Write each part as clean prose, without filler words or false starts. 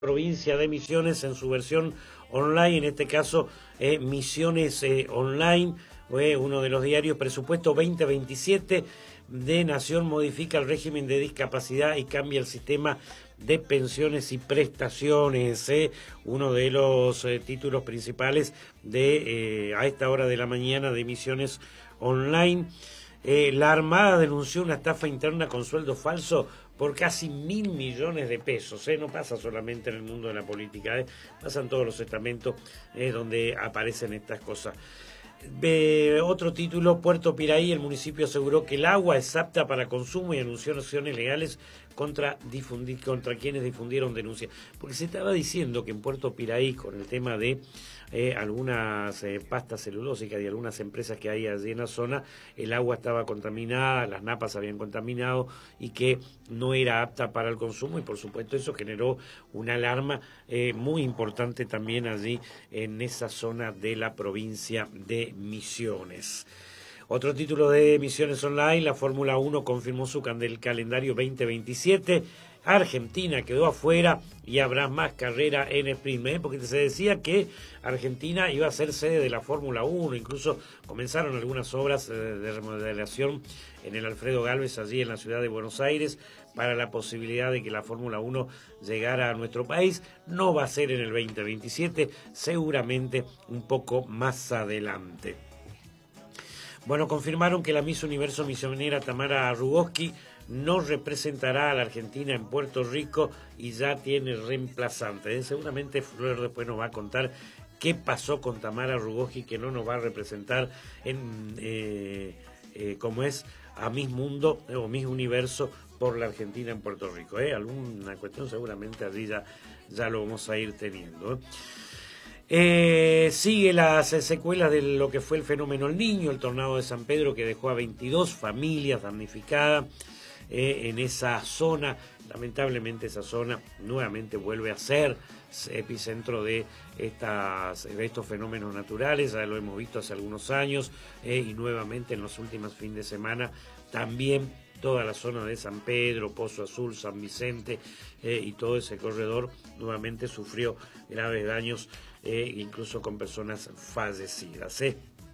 provincia de Misiones en su versión online, en este caso Misiones Online, uno de los diarios. Presupuesto 2027 de Nación modifica el régimen de discapacidad y cambia el sistema de pensiones y prestaciones, uno de los títulos principales de a esta hora de la mañana de Misiones Online. La Armada denunció una estafa interna con sueldo falso por casi 1.000 millones de pesos. No pasa solamente en el mundo de la política, pasan todos los estamentos donde aparecen estas cosas. Otro título, Puerto Piraí, el municipio aseguró que el agua es apta para consumo y anunció acciones legales contra quienes difundieron denuncias. Porque se estaba diciendo que en Puerto Piraí, con el tema de algunas pastas celulósicas y algunas empresas que hay allí en la zona, el agua estaba contaminada, las napas habían contaminado y que no era apta para el consumo, y por supuesto eso generó una alarma muy importante también allí en esa zona de la provincia de Misiones. Otro título de Misiones Online, la Fórmula 1 confirmó su calendario 2027. Argentina quedó afuera y habrá más carrera en sprint, porque se decía que Argentina iba a ser sede de la Fórmula 1, incluso comenzaron algunas obras de remodelación en el Alfredo Gálvez, allí en la ciudad de Buenos Aires, para la posibilidad de que la Fórmula 1 llegara a nuestro país. No va a ser en el 2027, seguramente un poco más adelante. Bueno, confirmaron que la Miss Universo misionera Tamara Rugoski no representará a la Argentina en Puerto Rico y ya tiene reemplazante. Seguramente Flor después nos va a contar qué pasó con Tamara Rugoski, que no nos va a representar en como es a Miss Mundo o Miss Universo por la Argentina en Puerto Rico. Alguna cuestión seguramente allí ya lo vamos a ir teniendo. Sigue las secuelas de lo que fue el fenómeno El Niño, el tornado de San Pedro, que dejó a 22 familias damnificadas en esa zona. Lamentablemente esa zona nuevamente vuelve a ser epicentro de estos fenómenos naturales. Ya lo hemos visto hace algunos años y nuevamente en los últimos fines de semana también. Toda la zona de San Pedro, Pozo Azul, San Vicente y todo ese corredor nuevamente sufrió graves daños, incluso con personas fallecidas.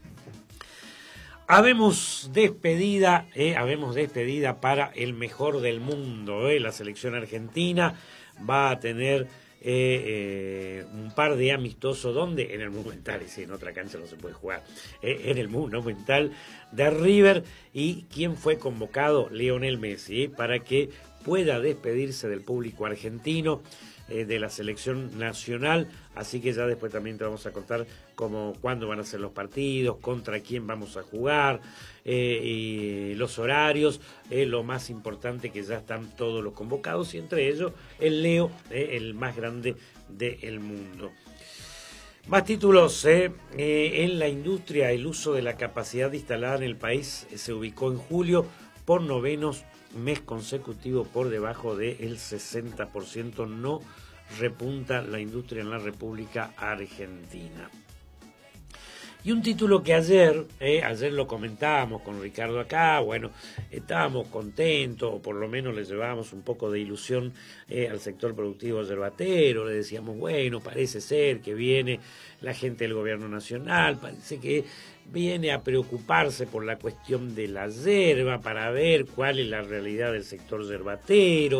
Habemos despedida para el mejor del mundo. La selección argentina va a tener un par de amistosos, donde en el Monumental, y sí, en otra cancha no se puede jugar, en el Monumental de River. Y quién fue convocado, Lionel Messi, para que pueda despedirse del público argentino, de la selección nacional. Así que ya después también te vamos a contar cuándo van a ser los partidos, contra quién vamos a jugar, y los horarios, lo más importante, que ya están todos los convocados, y entre ellos el Leo, el más grande del mundo. Más títulos. En la industria, el uso de la capacidad instalada en el país se ubicó en julio por novenos mes consecutivo por debajo del 60%. No repunta la industria en la República Argentina. Y un título que ayer lo comentábamos con Ricardo acá. Bueno, estábamos contentos, o por lo menos le llevábamos un poco de ilusión al sector productivo yerbatero. Le decíamos, bueno, parece ser que viene la gente del gobierno nacional, parece que viene a preocuparse por la cuestión de la yerba, para ver cuál es la realidad del sector yerbatero.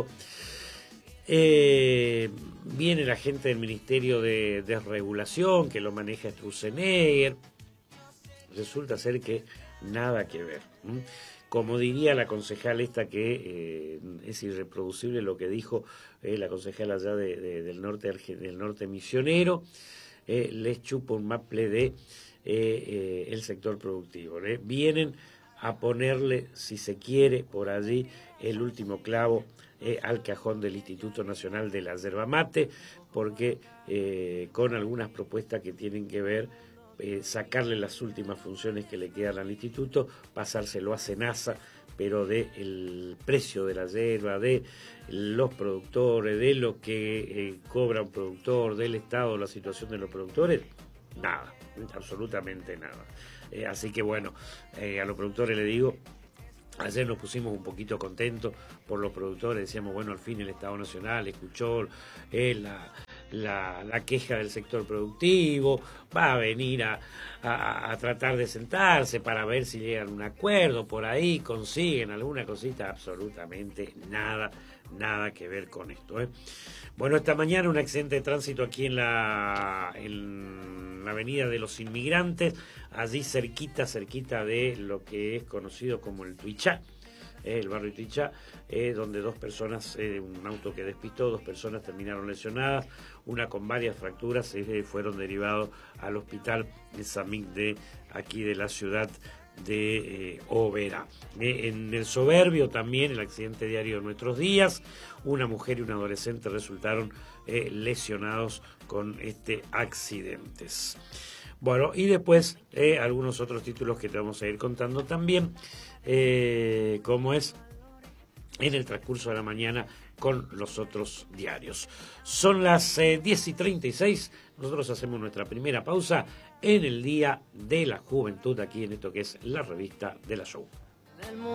Viene la gente del Ministerio de Desregulación, que lo maneja Sturzenegger. Resulta ser que nada que ver. Como diría la concejal esta, que es irreproducible lo que dijo la concejal allá del norte misionero, les chupa un maple de el sector productivo. Vienen a ponerle, si se quiere, por allí el último clavo al cajón del Instituto Nacional de la Yerba Mate, porque con algunas propuestas que tienen que ver, sacarle las últimas funciones que le quedan al instituto, pasárselo a Senasa, pero del precio de la yerba, de los productores, de lo que cobra un productor, del Estado, la situación de los productores, nada, absolutamente nada. Así que bueno, a los productores le digo, Ayer nos pusimos un poquito contentos por los productores, decíamos, bueno, al fin el Estado Nacional escuchó la queja del sector productivo, va a venir a tratar de sentarse para ver si llegan a un acuerdo por ahí, consiguen alguna cosita, absolutamente nada que ver con esto, ¿eh? Bueno, esta mañana un accidente de tránsito aquí en la avenida de los Inmigrantes, allí cerquita de lo que es conocido como el Tuichá, el barrio Tuichá, donde dos personas, un auto que despistó, dos personas terminaron lesionadas, una con varias fracturas, fueron derivados al hospital de Samig de aquí de la ciudad de Oberá. En el Soberbio también, el accidente diario de nuestros días, una mujer y un adolescente resultaron lesionados con este accidentes. Bueno, y después algunos otros títulos que te vamos a ir contando también, como es en el transcurso de la mañana con los otros diarios. Son las 10:36, nosotros hacemos nuestra primera pausa en el Día de la Juventud, aquí en esto que es la revista de la Show.